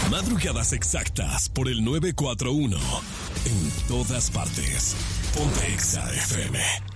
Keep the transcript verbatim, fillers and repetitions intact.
Madrugadas exactas por el nueve cuatro uno. En todas partes. Ponte Exa F M.